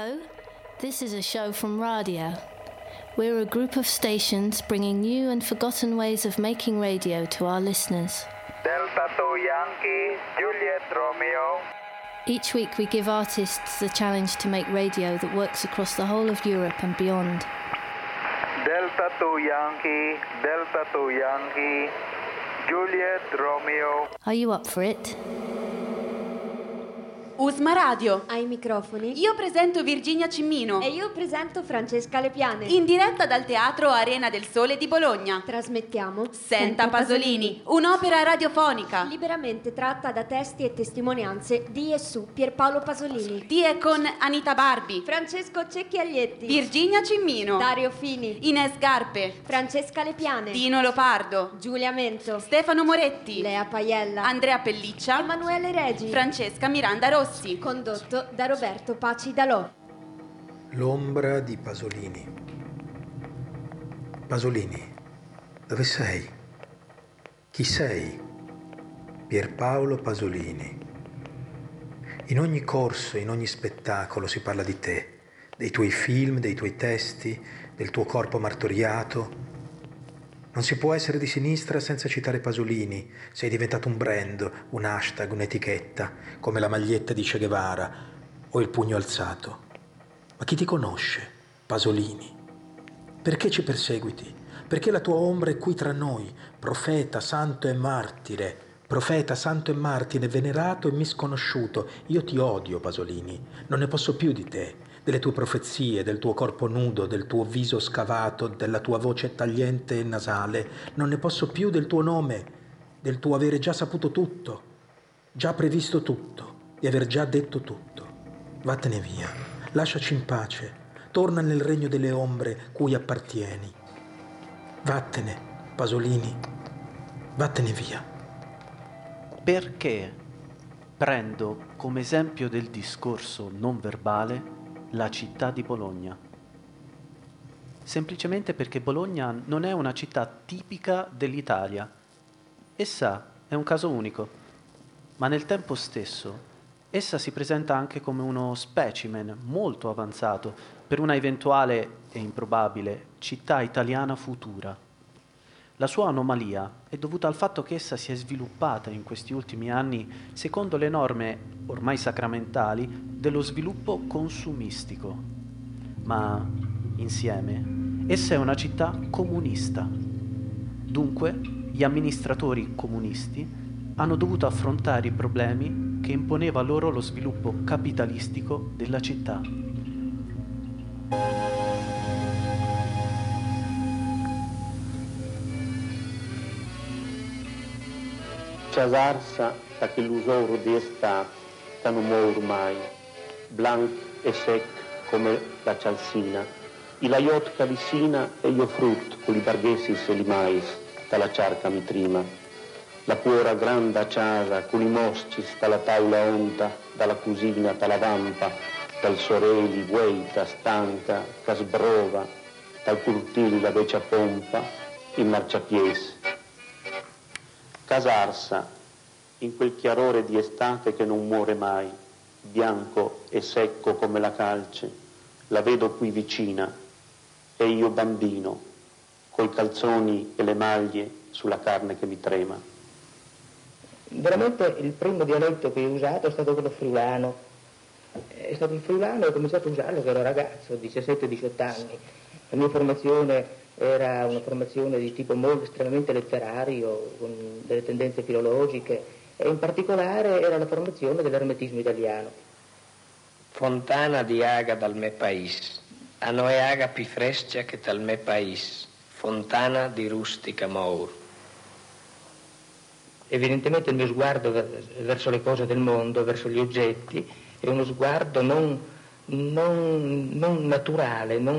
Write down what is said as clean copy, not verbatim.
Hello, this is a show from Radio. We're a group of stations bringing new and forgotten ways of making radio to our listeners. Delta 2 Yankee, Juliet Romeo. Each week we give artists the challenge to make radio that works across the whole of Europe and beyond. Delta 2 Yankee, Juliet Romeo. Are you up for it? Usma Radio. Ai microfoni. Io presento Virginia Cimmino. E io presento Francesca Lepiane. In diretta dal Teatro Arena del Sole di Bologna. Trasmettiamo Senta Pasolini, un'opera radiofonica liberamente tratta da testi e testimonianze di e su Pierpaolo Pasolini. Di e con Anita Barbi, Francesco Cecchiaglietti, Virginia Cimmino, Dario Fini, Ines Garpe, Francesca Lepiane, Tino Lopardo, Giulia Mento, Stefano Moretti, Lea Paiella, Andrea Pelliccia, Emanuele Regi, Francesca Miranda Rossi. Condotto da Roberto Paci Dalò. L'ombra di Pasolini. Pasolini, dove sei? Chi sei? Pierpaolo Pasolini. In ogni corso, in ogni spettacolo si parla di te, dei tuoi film, dei tuoi testi, del tuo corpo martoriato. Non si può essere di sinistra senza citare Pasolini. Sei diventato un brand, un hashtag, un'etichetta, come la maglietta di Che Guevara o il pugno alzato. Ma chi ti conosce? Pasolini. Perché ci perseguiti? Perché la tua ombra è qui tra noi, profeta, santo e martire. Profeta, santo e martire, venerato e misconosciuto. Io ti odio, Pasolini. Non ne posso più di te, delle tue profezie, del tuo corpo nudo, del tuo viso scavato, della tua voce tagliente e nasale. Non ne posso più del tuo nome, del tuo avere già saputo tutto, già previsto tutto, di aver già detto tutto. Vattene via, lasciaci in pace, torna nel regno delle ombre cui appartieni. Vattene, Pasolini, vattene via. Perché prendo come esempio del discorso non verbale la città di Bologna? Semplicemente perché Bologna non è una città tipica dell'Italia. Essa è un caso unico, ma nel tempo stesso essa si presenta anche come uno specimen molto avanzato per una eventuale e improbabile città italiana futura. La sua anomalia è dovuta al fatto che essa si è sviluppata in questi ultimi anni secondo le norme ormai sacramentali dello sviluppo consumistico. Ma insieme essa è una città comunista. Dunque gli amministratori comunisti hanno dovuto affrontare i problemi che imponeva loro lo sviluppo capitalistico della città. Ciasarsa da quell'usoro di estate che non muore ormai, blanc e sec come la cialsina, i laiot calissina e io frut con i barghessis e li mais, dalla ciarca mi trima, la cuora grande a casa con i moscis dalla taula onta, dalla cusina, dalla vampa, dal soreli, gueita, stanca, che sbrova, dal curtil la vecchia pompa, il marciapiés. Casarsa, in quel chiarore di estate che non muore mai, bianco e secco come la calce, la vedo qui vicina, e io bambino, coi calzoni e le maglie sulla carne che mi trema. Veramente il primo dialetto che ho usato è stato quello friulano. È stato il friulano e ho cominciato a usarlo che ero ragazzo, 17-18 anni. La mia formazione era una formazione di tipo molto estremamente letterario, con delle tendenze filologiche, e in particolare era la formazione dell'ermetismo italiano. Fontana di aga dal me país, a noi aga più fresca che dal me país, fontana di rustica mour. Evidentemente il mio sguardo verso le cose del mondo, verso gli oggetti, è uno sguardo non naturale, non